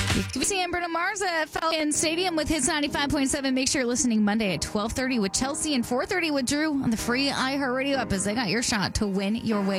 You can see Bruno Mars at Falcon Stadium with his 95.7. Make sure you're listening Monday at 12:30 with Chelsea and 4:30 with Drew on the free iHeartRadio app as they got your shot to win your way